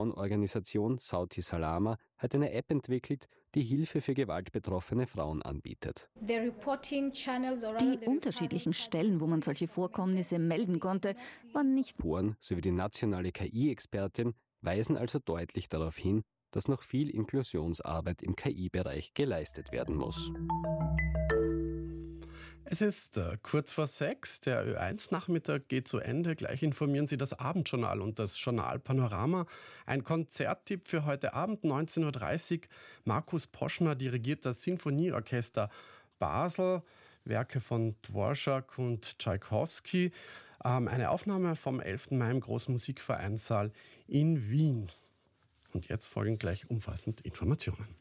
Organisation Sauti Salama hat eine App entwickelt, die Hilfe für gewaltbetroffene Frauen anbietet. Die unterschiedlichen Stellen, wo man solche Vorkommnisse melden konnte, waren nicht. Poren sowie die nationale KI-Expertin weisen also deutlich darauf hin, dass noch viel Inklusionsarbeit im KI-Bereich geleistet werden muss. Es ist kurz vor 6, der Ö1-Nachmittag geht zu Ende. Gleich informieren Sie das Abendjournal und das Journal Panorama. Ein Konzerttipp für heute Abend, 19.30 Uhr. Markus Poschner dirigiert das Sinfonieorchester Basel, Werke von Dvorak und Tschaikowski. Eine Aufnahme vom 11. Mai im Großen Musikvereinssaal in Wien. Und jetzt folgen gleich umfassend Informationen.